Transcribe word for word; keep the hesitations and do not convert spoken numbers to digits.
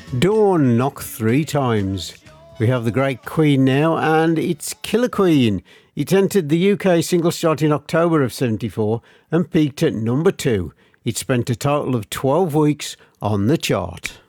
Dawn knocked three times. We have the Great Queen now, and it's Killer Queen. It entered the U K singles chart in October of seventy-four and peaked at number two. It spent a total of twelve weeks on the chart.